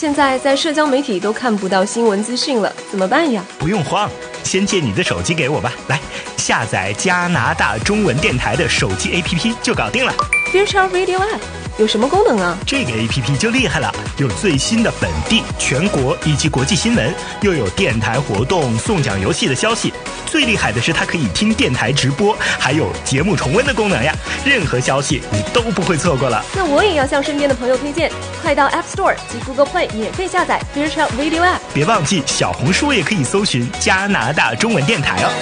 现在在社交媒体都看不到新闻资讯了，怎么办呀？ 不用慌，先借你的手机给我吧。来，下载加拿大中文电台的手机 APP 就搞定了。 Future Radio App 有什么功能啊？ 这个 APP 就厉害了，有最新的本地、全国以及国际新闻，又有电台活动、送奖游戏的消息。最厉害的是它可以听电台直播，还有节目重温的功能呀，任何消息你都不会错过了。 那我也要向身边的朋友推荐，快到 App Store 及 Google Play 免费下载 Future Radio App。 别忘记小红书也可以搜寻加拿大中文电台哦。